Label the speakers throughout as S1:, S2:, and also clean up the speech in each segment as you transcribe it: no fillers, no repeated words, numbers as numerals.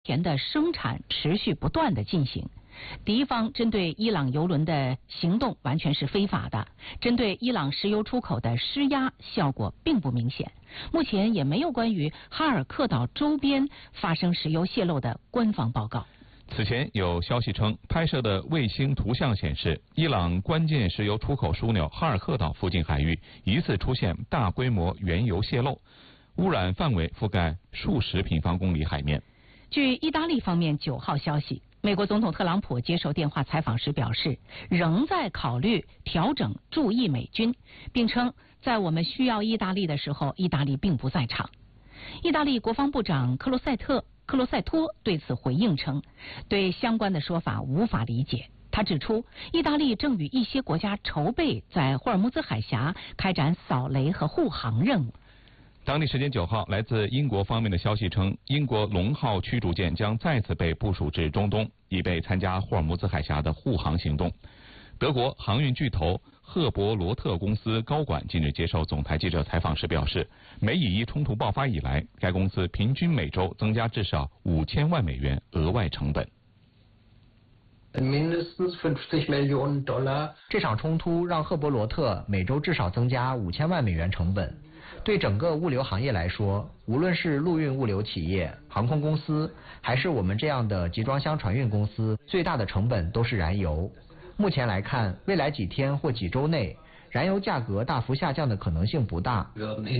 S1: 源的生产持续不断的进行。敌方针对伊朗油轮的行动完全是非法的，针对伊朗石油出口的施压效果并不明显。目前也没有关于哈尔克岛周边发生石油泄漏的官方报告。
S2: 此前有消息称，拍摄的卫星图像显示，伊朗关键石油出口枢纽哈尔克岛附近海域疑似出现大规模原油泄漏，污染范围覆盖数十平方公里海面。
S1: 据意大利方面9号消息，美国总统特朗普接受电话采访时表示，仍在考虑调整驻意美军，并称在我们需要意大利的时候，意大利并不在场。意大利国防部长克罗塞托对此回应称，对相关的说法无法理解。他指出，意大利正与一些国家筹备在霍尔木兹海峡开展扫雷和护航任务。
S2: 当地时间9号，来自英国方面的消息称，英国龙号驱逐舰将再次被部署至中东，以备参加霍尔木兹海峡的护航行动。德国航运巨头赫伯罗特公司高管近日接受总台记者采访时表示，美以伊冲突爆发以来，该公司平均每周增加至少5000万美元额外成本。
S3: mindestens $50 Millionen。
S4: 这场冲突让赫伯罗特每周至少增加5000万美元成本。对整个物流行业来说，无论是陆运物流企业、航空公司，还是我们这样的集装箱船运公司，最大的成本都是燃油。目前来看，未来几天或几周内，燃油价格大幅下降的可能性不大。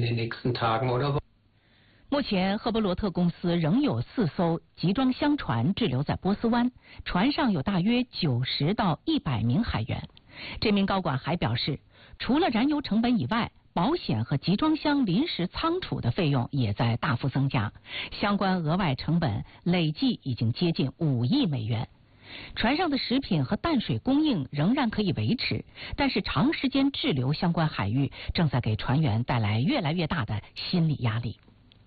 S1: 目前，赫伯罗特公司仍有4艘集装箱船滞留在波斯湾，船上有大约90到100名海员。这名高管还表示，除了燃油成本以外，保险和集装箱临时仓储的费用也在大幅增加，相关额外成本累计已经接近5亿美元。船上的食品和淡水供应仍然可以维持，但是长时间滞留相关海域正在给船员带来越来越大的心理压力。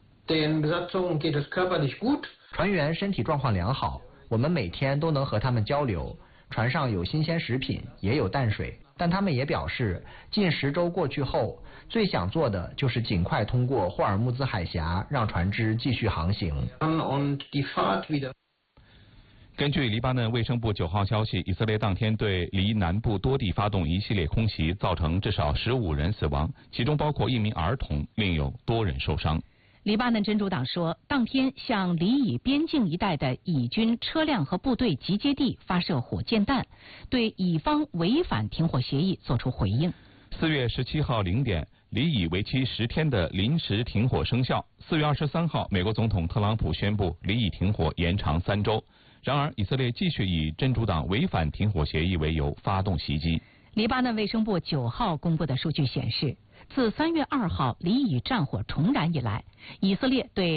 S4: 船员身体状况良好，我们每天都能和他们交流。船上有新鲜食品，也有淡水，但他们也表示，近10周过去后，最想做的就是尽快通过霍尔木兹海峡，让船只继续航行。
S2: 根据黎巴嫩卫生部9号消息，以色列当天对黎南部多地发动一系列空袭，造成至少15人死亡，其中包括1名儿童，另有多人受伤。
S1: 黎巴嫩真主党说，当天向黎以边境一带的以军车辆和部队集结地发射火箭弹，对以方违反停火协议作出回应。
S2: 4月17号0点，黎以为期10天的临时停火生效。4月23号，美国总统特朗普宣布黎以停火延长3周。然而，以色列继续以真主党违反停火协议为由发动袭击。
S1: 黎巴嫩卫生部9号公布的数据显示，自3月2号黎以战火重燃以来，以色列对